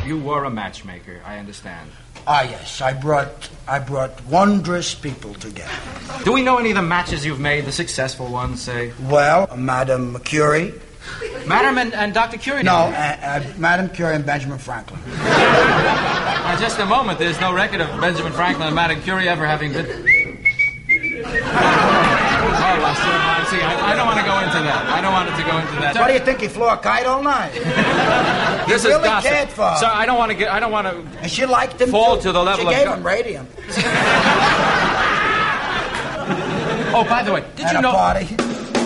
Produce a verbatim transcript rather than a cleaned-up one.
You were a matchmaker, I understand. Ah, yes, I brought I brought wondrous people together. Do we know any of the matches you've made, the successful ones, say? Well, Madame Curie. Madame and, and Doctor Curie? No, uh, uh, Madame Curie and Benjamin Franklin. Now, just a moment, there's no record of Benjamin Franklin and Madame Curie ever having been... Oh, I see, I see. I, I don't want to go into that. I don't want it to go into that. What do you think? He flew a kite all night. This he is really gossip. cared for her. So I don't want to get. I don't want to. And she liked him fall too. to the level she of. gave go- him radium. Oh, by the way, did At you a know? party.